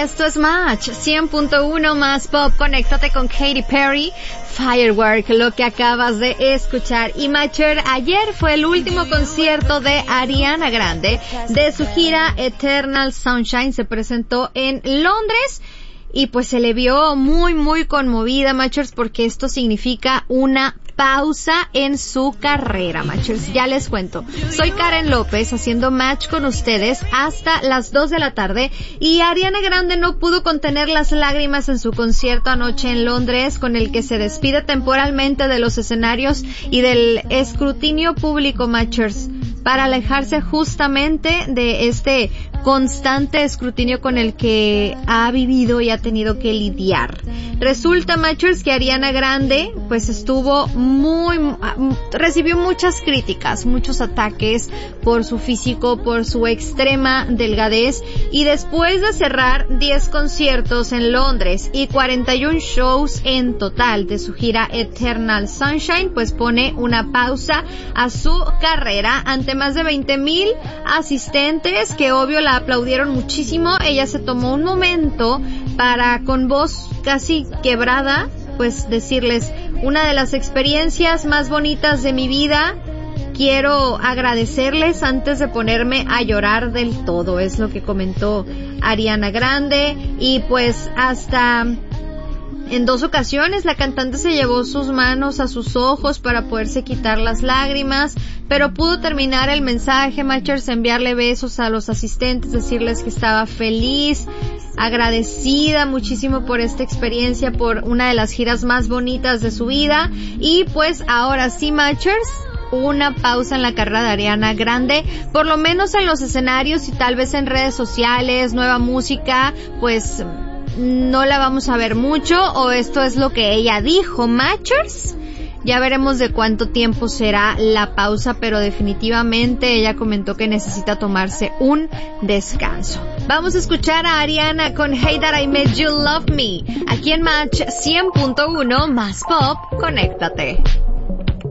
Esto es Match 100.1 más pop. Conéctate con Katy Perry, Firework, lo que acabas de escuchar. Y Matcher, ayer fue el último concierto de Ariana Grande de su gira Eternal Sunshine. Se presentó en Londres y pues se le vio muy, muy conmovida, Matchers, porque esto significa una pausa en su carrera, Matchers. Ya les cuento. Soy Karen López haciendo Match con ustedes hasta las 2 de la tarde y Ariana Grande no pudo contener las lágrimas en su concierto anoche en Londres, con el que se despide temporalmente de los escenarios y del escrutinio público, Matchers, para alejarse justamente de este constante escrutinio con el que ha vivido y ha tenido que lidiar. Resulta, Matchers, que Ariana Grande pues recibió muchas críticas, muchos ataques por su físico, por su extrema delgadez, y después de cerrar 10 conciertos en Londres y 41 shows en total de su gira Eternal Sunshine, pues pone una pausa a su carrera ante más de 20,000 asistentes que obvio la aplaudieron muchísimo. Ella se tomó un momento para, con voz casi quebrada, pues decirles: una de las experiencias más bonitas de mi vida, quiero agradecerles antes de ponerme a llorar del todo, es lo que comentó Ariana Grande. Y pues hasta en 2 ocasiones la cantante se llevó sus manos a sus ojos para poderse quitar las lágrimas, pero pudo terminar el mensaje, Matchers, enviarle besos a los asistentes, decirles que estaba feliz, agradecida muchísimo por esta experiencia, por una de las giras más bonitas de su vida. Y pues ahora sí, Matchers, una pausa en la carrera de Ariana Grande, por lo menos en los escenarios y tal vez en redes sociales, nueva música, pues no la vamos a ver mucho, o esto es lo que ella dijo, Matchers. Ya veremos de cuánto tiempo será la pausa, pero definitivamente ella comentó que necesita tomarse un descanso. Vamos a escuchar a Ariana con Hey That I Made You Love Me, aquí en Match 100.1 más pop. Conéctate.